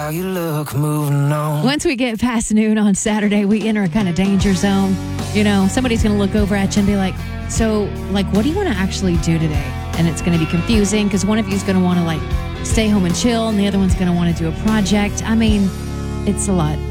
how you look moving on. Once we get past noon on Saturday, we enter a kind of danger zone. You know, somebody's going to look over at you and be like, so, like, what do you want to actually do today? And it's going to be confusing because one of you is going to want to, like, stay home and chill, and the other one's going to want to do a project. I mean, it's a lot.